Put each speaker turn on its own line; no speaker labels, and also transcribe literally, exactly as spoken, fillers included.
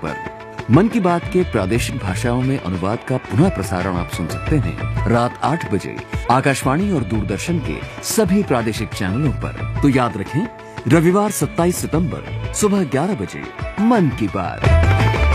पर। मन की बात के प्रादेशिक भाषाओं में अनुवाद का पुनः प्रसारण आप सुन सकते हैं रात आठ बजे आकाशवाणी और दूरदर्शन के सभी प्रादेशिक चैनलों पर। तो याद रखें, रविवार सत्ताईस सितंबर सुबह ग्यारह बजे मन की बात।